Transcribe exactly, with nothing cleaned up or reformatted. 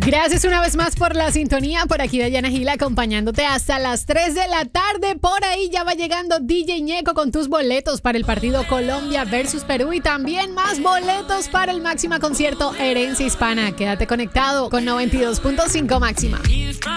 Gracias una vez más por la sintonía. Por aquí Dayana Gil acompañándote hasta las tres de la tarde. Por ahí ya va llegando D J Ñeco con tus boletos para el partido Colombia versus Perú y también más boletos para el Máxima Concierto Herencia Hispana. Quédate conectado con noventa y dos punto cinco Máxima.